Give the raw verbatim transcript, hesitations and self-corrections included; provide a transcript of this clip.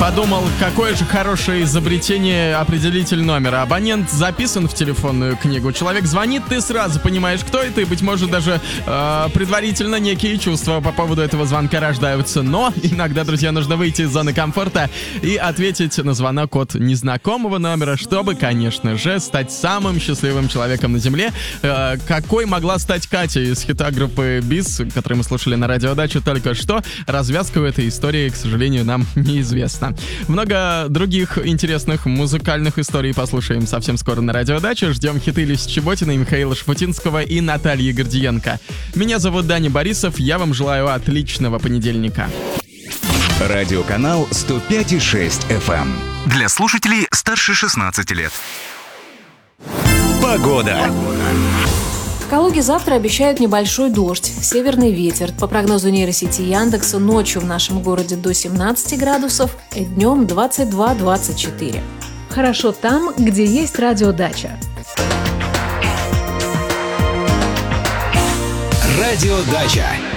подумал, какое же хорошее изобретение определитель номера. Абонент записан в телефонную книгу. Человек звонит, ты сразу понимаешь, кто это, и, быть может, даже э, предварительно некие чувства по поводу этого звонка рождаются. Но иногда, друзья, нужно выйти из зоны комфорта и ответить на звонок от незнакомого номера, чтобы, конечно же, стать самым счастливым человеком на Земле. Э, какой могла стать Катя из хита группы Бис, который мы слушали на радиодаче только что. Развязка у этой истории, к сожалению, нам неизвестна. Много других интересных музыкальных историй послушаем совсем скоро на радиодаче. Ждем хиты Люси Чеботиной, Михаила Шафутинского и Натальи Гордиенко. Меня зовут Даня Борисов, я вам желаю отличного понедельника. Радиоканал сто пять и шесть эф эм. Для слушателей старше шестнадцати лет. Погода. В Калуге завтра обещают небольшой дождь, северный ветер. По прогнозу нейросети Яндекса, ночью в нашем городе до семнадцати градусов, днем двадцать два - двадцать четыре. Хорошо там, где есть радиодача. Радиодача.